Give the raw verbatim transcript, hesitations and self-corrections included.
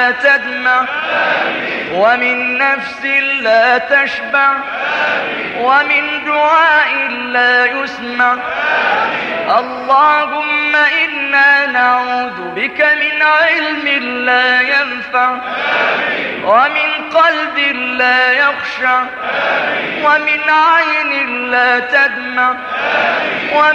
تدمع، ومن نفس لا تشبع، ومن دعاء لا يسمع. اللهم إنا نعوذ بك من علم لا ينفع، ومن قلب لا يخشع، ومن عين لا تدمع.